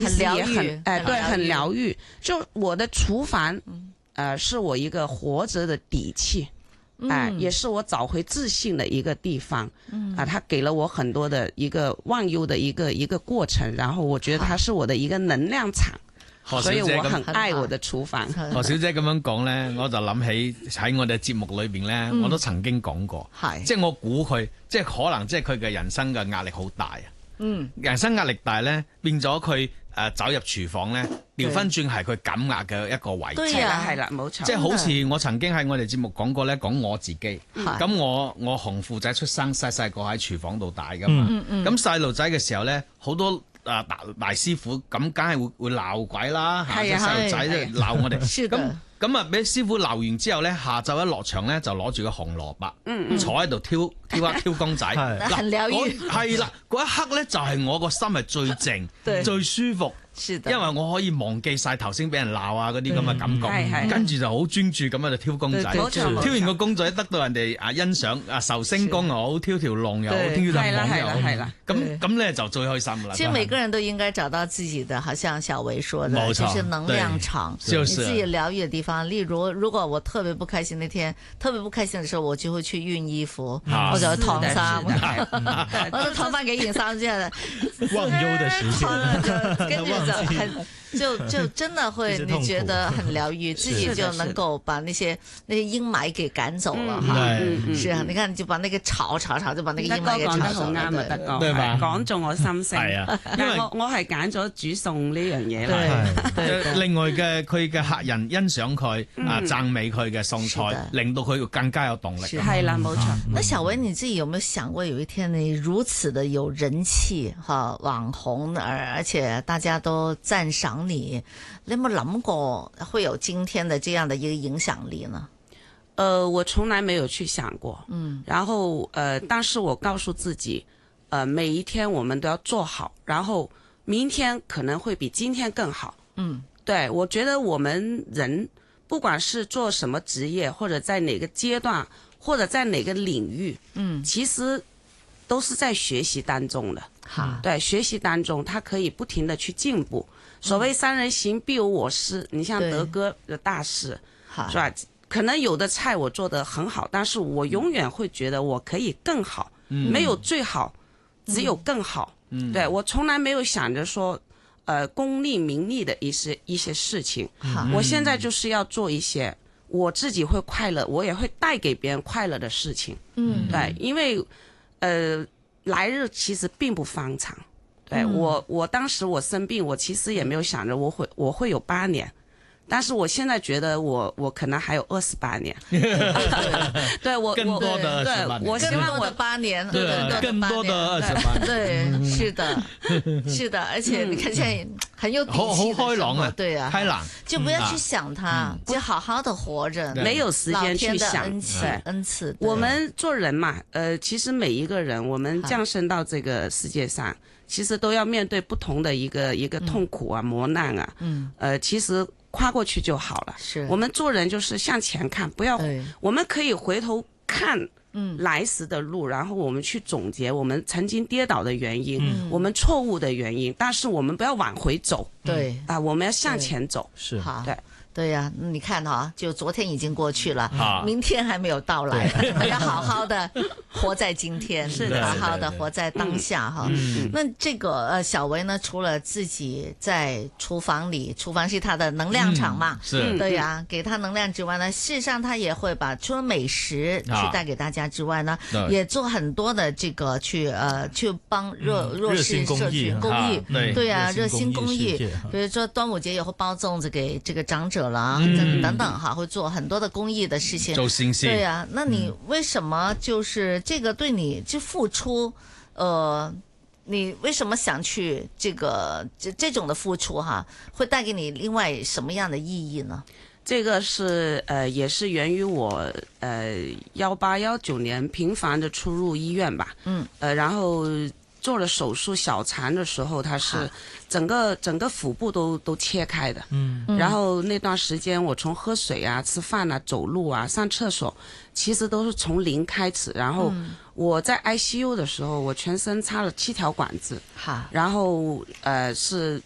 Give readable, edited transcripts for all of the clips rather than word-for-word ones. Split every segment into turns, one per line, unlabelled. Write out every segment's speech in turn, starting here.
很疗愈，
对，很疗愈。就我的厨房，是我一个活着的底气。也是我找回自信的一个地方。它给了我很多的一个忘忧的一个过程，然后我觉得它是我的一个能量场。所以我很愛我的廚房。
何小姐咁樣講呢，我就諗起喺我哋節目裏邊呢，我都曾經講過，即係我估佢，即係可能即係佢嘅人生嘅壓力好大啊。人生壓力大呢，變咗佢走入廚房呢，調翻轉係佢減壓嘅一個位置。
係啦，冇錯。
即係好似我曾經喺我哋節目講過呢，講我自己。咁我紅褲仔出生，細個喺廚房度大噶嘛。咁細路仔嘅時候呢，好多大師傅咁梗係會鬧鬼啦，即係細路仔即係鬧我哋。咁啊，俾師傅鬧完之後咧，下晝一落場咧就攞住個紅蘿蔔，坐喺度挑公仔，
很療愈。
係啦，嗰一刻咧就係我個心係最靜、最舒服。因為我可以忘記晒頭先俾人鬧啊嗰啲咁嘅感覺，跟住就好專注咁喺度挑公仔，挑完個公仔得到人哋欣賞，壽星公又好，挑條龍又好，挑條網又好，咁咧就最開心啦。
其實每個人都應該找到自己的，好像小維說的，就是能量場，你自己療愈的地方。例如，如果我特別不開心那天，特別不開心的時候，我就會去熨衣服，我就燙衫，我就燙翻幾件衫之後，
忘憂的時間。
就真的會，你覺得很療愈，自己就能夠把那些陰霾給趕走了哈。是啊，你看你就把那個吵，就把那個陰霾給吵走了。
德哥講中我心聲。係啊，因為我係揀咗煮餸呢樣嘢啦。
另外嘅佢嘅客人欣賞佢讚美佢嘅餸菜，令到佢更加有動力。
係啦，冇錯。
那小維你自己有沒有想過有一天你如此的有人氣哈，網紅，而且大家都讚賞你有冇諗過會有今天的這樣的一個影響力呢？
我從來沒有去想過。然後但是我告訴自己，每一天我們都要做好，然後明天可能會比今天更好。對，我覺得我們人不管是做什麼職業，或者在哪個階段，或者在哪個領域，其實都是在學習當中的。對，學習當中他可以不停地去進步。所謂三人行必有我師，你像德哥的大師，是吧？可能有的菜我做得很好，但是我永遠會覺得我可以更好，沒有最好，只有更好。對，我從來沒有想着說功利名利的一些事情。我現在就是要做一些我自己會快樂，我也會帶給別人快樂的事情。對，因為來日其實並不方長。對，我當時我生病，我其實也沒有想着我會有8年，但是我現在覺得我可能還有28年。對，
更多的28年，
我希望我
8年，
更多的28年。
對，是的，是的，而且你看現在很有底氣，
好開朗啊，
對啊，
開朗，
就不要去想它，就好好的活着，
沒有時間去想
恩賜。
我們做人嘛，其實每一個人，我們降生到這個世界上，其實都要面對不同的一個痛苦啊、磨難啊。其實跨過去就好了。是，我們做人就是向前看，不要，我們可以回頭看來時的路，然後我們去總結我們曾經跌倒的原因，我們錯誤的原因，但是我們不要往回走。對，我們要向前走。是，好，對。
對呀，你看哈，就昨天已經過去了，明天還沒有到來，要好好的活在今天，好好的活在當下哈。那這個小維呢，除了自己在廚房裏，廚房是他的能量場嘛，對呀，給他能量之外呢，事實上他也會把除了美食去帶給大家之外呢，也做很多的這個去幫弱勢社群公益，對呀，熱心公益，比如說端午節也會包粽子給這個長者啦，等等哈，會做很多的公益的事情。
做善事。對
啊，那你為什麼就是這個對你就付出？你為什麼想去這種的付出哈，會帶給你另外什麼樣的意義呢？
這個是也是源於我18、19年頻繁的出入醫院吧。然後做了手術小腸的時候，它是整個腹部都切開的。然後那段時間我從喝水啊、吃飯啊、走路啊、上廁所，其實都是從零開始。然後我在 ICU 的時候，我全身插了7條管子。然後是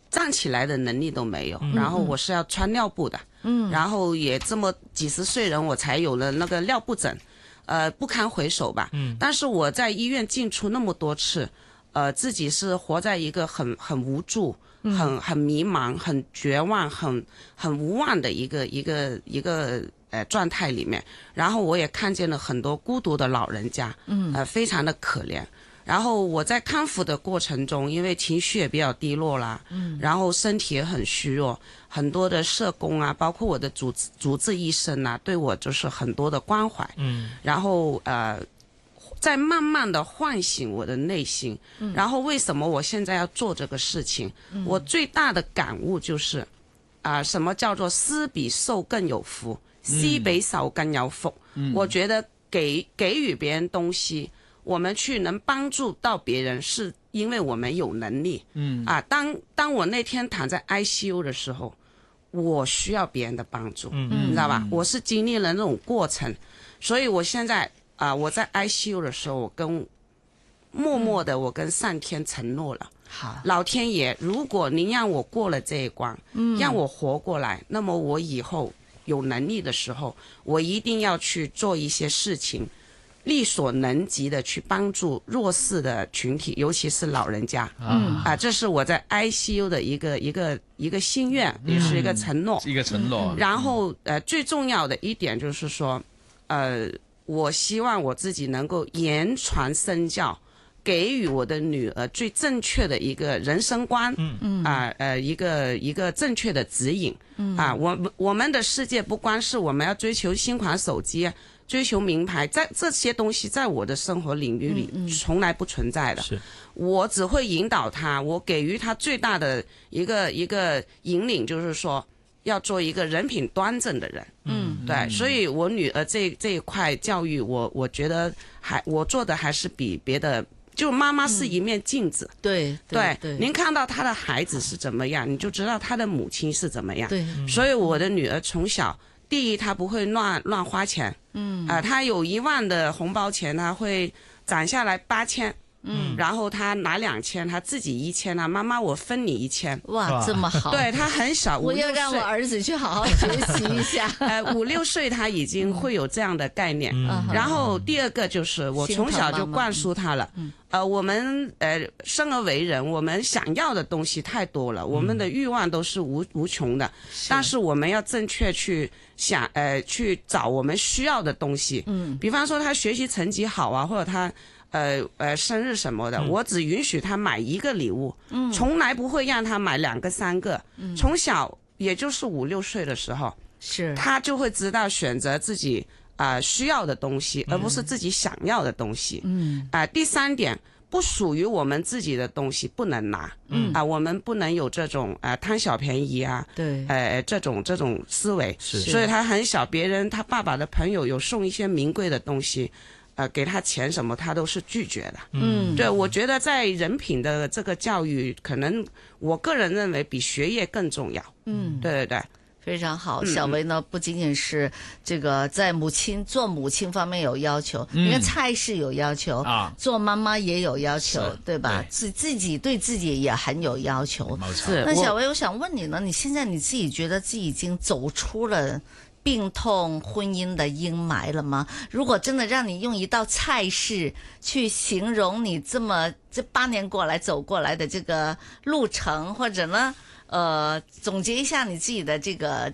站起来的能力都没有，然后我是要穿尿布的，然后也这么几十岁人我才有了那个尿布疹，不堪回首吧。但是我在医院进出那么多次，自己是活在一个很无助、很迷茫、很绝望、很无望的一个状态里面。然后我也看见了很多孤独的老人家，非常的可怜。然后我在康复的过程中，因为情绪也比较低落啦，然后身体也很虚弱，很多的社工啊，包括我的主治医生啊，对我就是很多的关怀，然后在慢慢的唤醒我的内心。然后为什么我现在要做这个事情？我最大的感悟就是什么叫做施比受更有福，施比受更有福。我觉得给予别人东西，我们去能帮助到别人，是因为我们有能力。当我那天躺在 ICU 的时候，我需要别人的帮助，你知道吧？我是经历了那种过程，所以我现在我在 ICU 的时候，我默默的我跟上天承诺了，老天爷，如果您让我过了这一关，让我活过来，那么我以后有能力的时候，我一定要去做一些事情，力所能及的去帮助弱势的群体，尤其是老人家。这是我在 ICU 的一个心愿，也是一个承诺。
一个承诺。
然后最重要的一点就是说，我希望我自己能够言传身教，给予我的女儿最正确的一个人生观，一个正确的指引。我们的世界不光是我们要追求新款手机，追求名牌，在这些东西在我的生活领域里从来不存在的。我只会引导他，我给予他最大的一个引领，就是说要做一个人品端正的人。对，所以我女儿这一块教育，我觉得我做的还是比别的。就妈妈是一面镜子，对，您看到她的孩子是怎么样，你就知道她的母亲是怎么样。对，所以我的女儿从小，第一她不会乱花钱，她有1万的红包钱，她会攒下来8000。然后他拿2000，他自己1000啊，妈妈我分你1000。
哇，这么好！
对，他很小，
我要让我儿子去好好学习一下。
5、6岁他已经会有这样的概念。然后第二个就是我从小就灌输他了。我们生而为人，我们想要的东西太多了，我们的欲望都是无穷的。但是我们要正确去想，去找我们需要的东西。比方说他学习成绩好啊，或者他。生日什么的，我只允许他买1个礼物，从来不会让他买2个3个。从小也就是5、6岁的时候，他就会知道选择自己需要的东西，而不是自己想要的东西。第3点，不属于我们自己的东西不能拿。我们不能有这种贪小便宜啊，这种思维。所以他很小，别人他爸爸的朋友有送一些名贵的东西。给他钱什么他都是拒绝的。对，我觉得在人品的这个教育，可能我个人认为比学业更重要。对，
非常好。小薇呢，不仅仅是这个在做母亲方面有要求，因为菜式有要求，做妈妈也有要求，对吧？自己对自己也很有要求。那小薇，我想问你呢，你现在你自己觉得自己已经走出了病痛婚姻的阴霾了吗？如果真的让你用一道菜式去形容你这8年走过来的这个路程，或者呢总结一下你自己的这个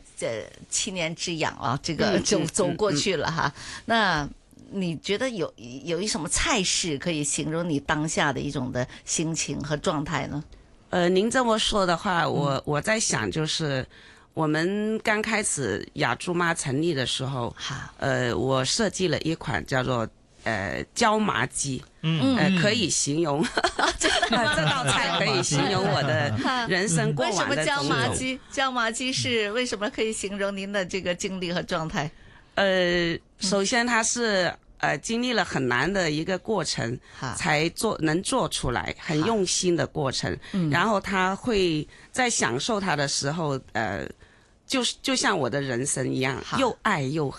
7年之痒啊，这个就走过去了哈。那你觉得有一什么菜式可以形容你当下的一种的心情和状态呢？
您这么说的话，我在想就是我们刚开始雅珠妈成立的时候，我设计了一款叫做椒麻鸡，可以形容这道菜可以形容我的人生过往的种种。
为什么椒麻鸡是为什么可以形容您的这个经历和状态？
首先它是经历了很难的一个过程才能做出来，很用心的过程。然后他会在享受它的时候就像我的人生一样，又爱又恨。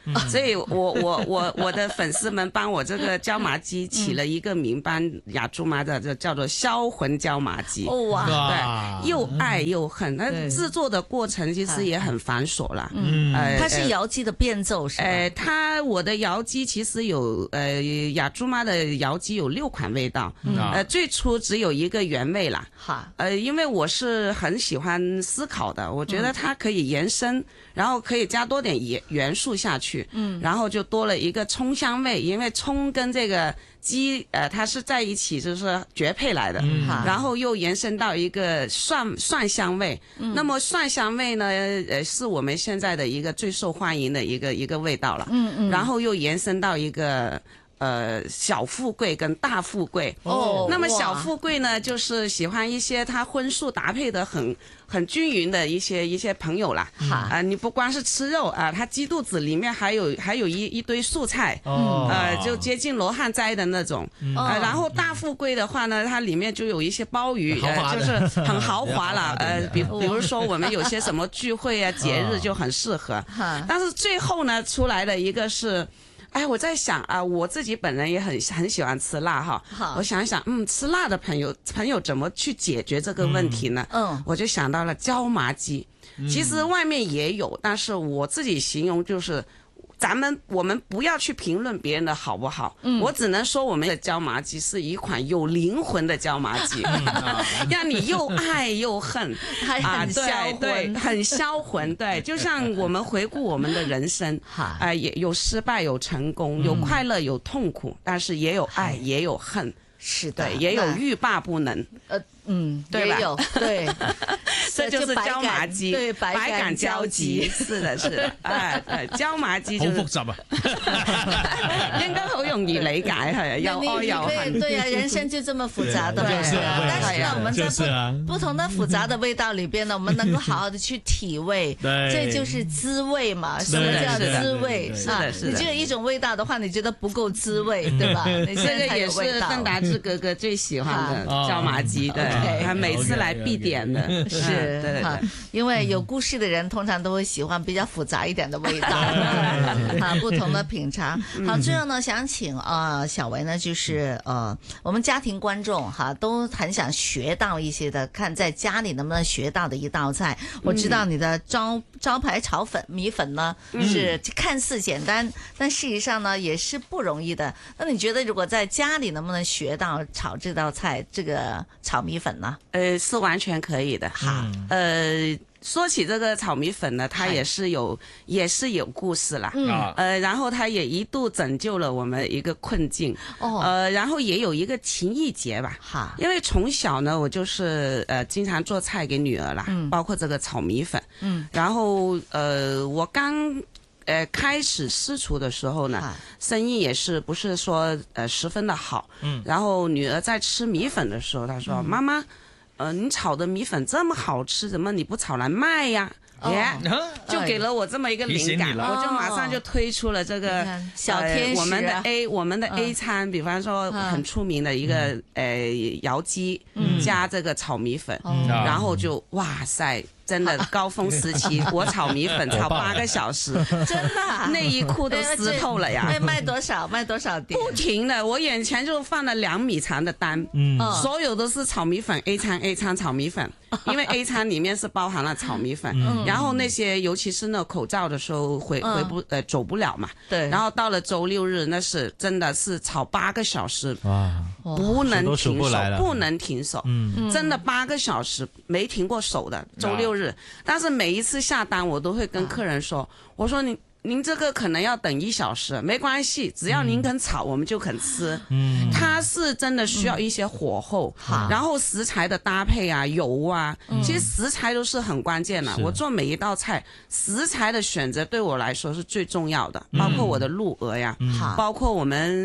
所以我的粉丝们帮我这个椒麻鸡起了一个名班雅猪妈的，叫做销魂椒麻鸡。
哇，
对，又爱又恨。那制作的过程其实也很繁琐啦。
它是窑鸡的变奏是吧？
我的窑鸡其实有雅猪妈的窑鸡有6款味道。最初只有一个原味啦。因为我是很喜欢思考的，我觉得它可以延伸，然后可以加多点元素下去。然后就多了一个葱香味，因为葱跟这个鸡它是在一起就是绝配来的。然后又延伸到一个蒜香味。那么蒜香味呢是我们现在的一个最受欢迎的一个味道了。然后又延伸到一个小富贵跟大富贵。那么小富贵呢就是喜欢一些它荤素搭配的很均匀的一些朋友啦。你不光是吃肉啊，它鸡肚子里面还有一堆素菜。就接近罗汉斋的那种。然后大富贵的话呢，它里面就有一些鲍鱼，就是很豪华了。比如说我们有些什么聚会啊节日就很适合。但是最后呢出来的一个是我在想啊，我自己本人也很喜欢吃辣哈。我想一想，吃辣的朋友怎么去解决这个问题呢？我就想到了椒麻鸡。其实外面也有，但是我自己形容就是我们不要去评论别人的好不好。我只能说我们的椒麻鸡是一款有灵魂的椒麻鸡。让你又爱又恨。
还很销魂。
对，很销魂。对，就像我们回顾我们的人生。也有失败有成功，有快乐有痛苦，但是也有爱也有恨。
是的，
对，也有欲罢不能。对吧？
也有。对。
这就是椒麻鸡。
对，
百感交集。是的椒麻雞
好複雜啊。
應該好容易理解，係又愛又恨。
對啊，人生就這麼複雜的。但是呢，我們在不同的複雜的味道裏邊呢，我們能夠好好的去體味。這就是滋味嘛。什麼叫滋味？
是的。
你只有一種味道的話，你覺得不夠滋味，對吧？
這個也是鄧達智哥哥最喜歡的椒麻雞。對，他每次來必點的。
是。對，因為有故事的人通常都會喜歡比較複雜一點的味道。不同的品嘗。好，最後呢，想請小維呢，就是我們家庭觀眾都很想學到一些的，看在家裡能不能學到的一道菜。我知道你的招牌炒米粉呢，是看似簡單，但事實上呢也是不容易的。那你覺得如果在家裡能不能學到炒這道菜，這個炒米粉呢？
是完全可以的。說起這個炒米粉呢，它也是有故事啦。然後它也一度拯救了我們一個困境。然後也有一個情意結吧。因為從小呢，我就是經常做菜給女兒啦，包括這個炒米粉。然後我剛開始私廚的時候呢，生意也是不是說十分的好。然後女兒在吃米粉的時候，她說：“媽媽。”你炒的米粉這麼好吃，怎麼你不炒來賣呀？就給了我這麼一個靈感，我就馬上就推出了這個
小天使。
我們的 A 餐，比方說很出名的一個窯雞加這個炒米粉，然後就哇塞。真的高峰時期，我炒米粉炒8個小時，
真的
內衣褲都濕透了呀！
賣多少碟？
不停的，我眼前就放了2米長的單，所有都是炒米粉 A 餐炒米粉，因為 A 餐裡面是包含了炒米粉，然後那些尤其是那口罩的時候走不了嘛，對，然後到了周六日，那是真的是炒8個小時，不能停手，真的8個小時沒停過手的周六日。但是每一次下單我都會跟客人說，我說您這個可能要等1小時，沒關係，只要您肯炒我們就肯吃。它是真的需要一些火候，然後食材的搭配啊，油啊，其實食材都是很關鍵的。我做每一道菜，食材的選擇對我來說是最重要的，包括我的鹿鵝呀，包括我們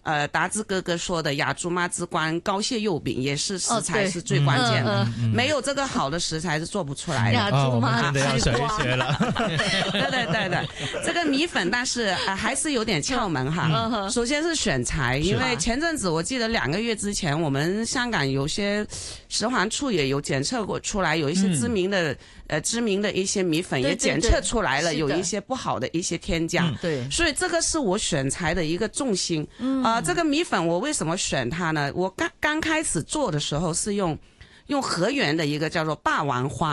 达子哥哥说的雅竹妈之冠高蟹肉饼也是食材是最关键的，没有这个好的食材是做不出来的。
雅竹妈
真的要学一学了。
对，这个米粉但是还是有点窍门哈。首先是选材，因为前阵子我记得2个月之前，我们香港有些食环处也有检测过出来，有一些知名的一些米粉也检测出来了，有一些不好的一些添加。
对，
所以这个是我选材的一个重心。这个米粉我为什么选它呢？我刚开始做的时候是用河源的一个叫做霸王花。